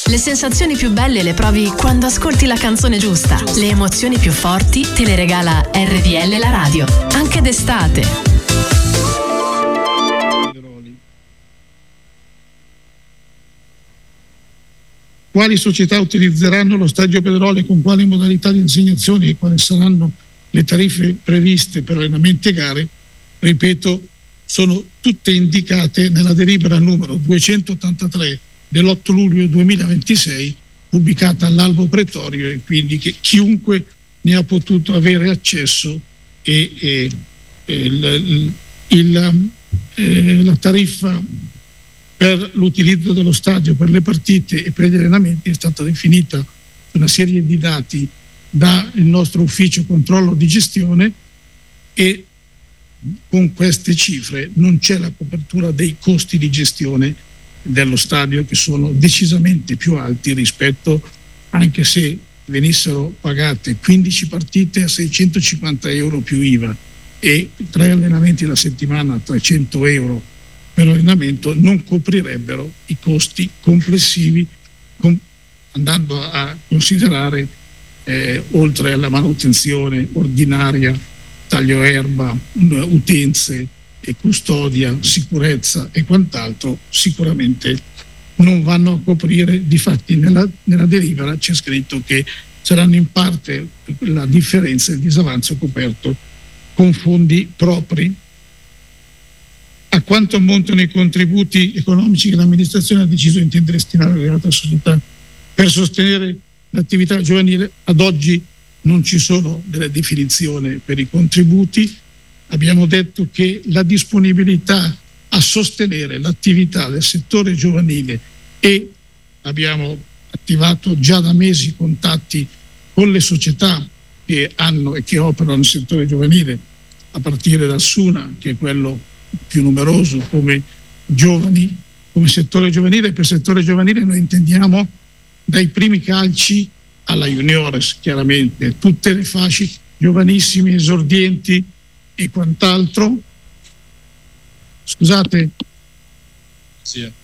Le sensazioni più belle le provi quando ascolti la canzone giusta. Le emozioni più forti te le regala RDL la radio, anche d'estate. Quali società utilizzeranno lo Stadio Pedroli, con quali modalità di assegnazione e quali saranno le tariffe previste per allenamenti e gare? Ripeto, sono tutte indicate nella delibera numero 283 dell'8 luglio 2026, pubblicata all'albo pretorio, e quindi che chiunque ne ha potuto avere accesso, e la tariffa per l'utilizzo dello stadio per le partite e per gli allenamenti è stata definita su una serie di dati dal nostro ufficio controllo di gestione, e con queste cifre non c'è la copertura dei costi di gestione dello stadio, che sono decisamente più alti rispetto, anche se venissero pagate 15 partite a 650 euro più IVA e 3 allenamenti alla settimana a 300 euro per allenamento, non coprirebbero i costi complessivi, andando a considerare oltre alla manutenzione ordinaria, taglio erba, utenze e custodia, sicurezza e quant'altro, sicuramente non vanno a coprire. Difatti nella delibera c'è scritto che saranno in parte la differenza e il disavanzo coperto con fondi propri. A quanto ammontano i contributi economici che l'amministrazione ha deciso di intendere destinare alle altre società per sostenere l'attività giovanile? Ad oggi non ci sono delle definizioni per i contributi. Abbiamo detto che la disponibilità a sostenere l'attività del settore giovanile, e abbiamo attivato già da mesi contatti con le società che hanno e che operano nel settore giovanile, a partire dal SUNA, che è quello più numeroso come giovani, come settore giovanile. Per settore giovanile noi intendiamo dai primi calci alla juniores, chiaramente tutte le fasce, giovanissimi, esordienti e quant'altro. Scusate. Sì.